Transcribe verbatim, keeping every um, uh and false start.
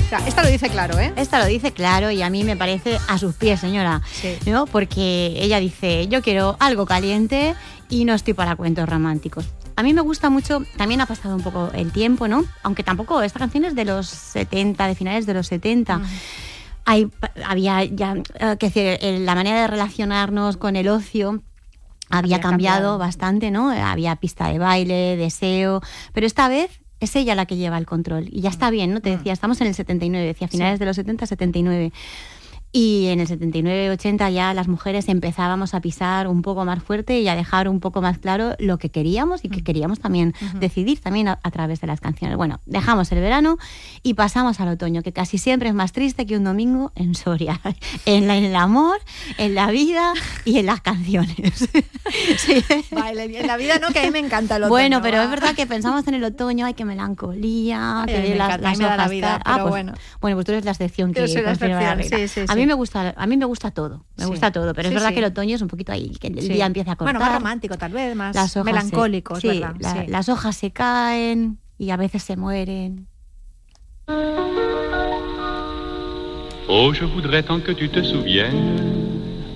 O sea, esta lo dice claro, ¿eh? Esta lo dice claro y a mí me parece a sus pies, señora. Sí. ¿No? Porque ella dice, yo quiero algo caliente y no estoy para cuentos románticos. A mí me gusta mucho, también ha pasado un poco el tiempo, ¿no? Aunque tampoco, esta canción es de los setenta, de finales de los setenta. Uh-huh. Hay, había ya, uh, que decir, la manera de relacionarnos con el ocio había, había cambiado, cambiado bastante, ¿no? Había pista de baile, deseo, pero esta vez es ella la que lleva el control. Y ya está bien, ¿no? Te decía, estamos en el setenta y nueve, decía finales sí. de los setenta, setenta y nueve. Y en el setenta y nueve, ochenta ya las mujeres empezábamos a pisar un poco más fuerte y a dejar un poco más claro lo que queríamos y que queríamos también uh-huh. decidir también a, a través de las canciones. Bueno, dejamos el verano y pasamos al otoño, que casi siempre es más triste que un domingo en Soria. En, la, en el amor, en la vida y en las canciones. Sí. Vale, en la vida no, que a mí me encanta el otoño. Bueno, pero ¿va? Es verdad que pensamos en el otoño, ay, qué melancolía, ay, que las, las hojas... la vida, ah, pues, bueno. Bueno, pues tú eres la excepción que... Yo soy la excepción, sí, sí, A sí. mí me gusta, a mí me gusta todo, me sí. gusta todo, pero sí, es verdad sí. que el otoño es un poquito ahí, que el sí. día empieza a cortar. Bueno, más romántico tal vez, más melancólico, se, es sí, verdad. La, sí. Las hojas se caen y a veces se mueren. Oh, je voudrais tant que tu te souviennes